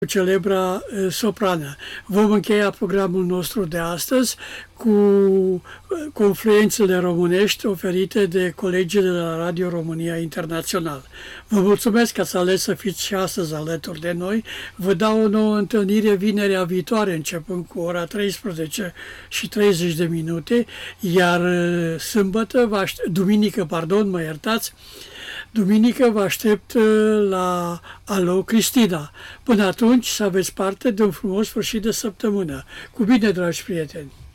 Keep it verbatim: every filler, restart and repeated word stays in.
celebra soprană. Vom încheia programul nostru de astăzi cu confluențele românești oferite de colegii de la Radio România Internațional. Vă mulțumesc că ați ales să fiți și astăzi alături de noi. Vă dau o nouă întâlnire vinerea viitoare, începând cu ora treisprezece și treizeci de minute, iar sâmbătă, vă aștept, duminică, pardon, mă iertați, duminică vă aștept la Alo Cristina. Până atunci să aveți parte de un frumos sfârșit de săptămână. Cu bine, dragi prieteni!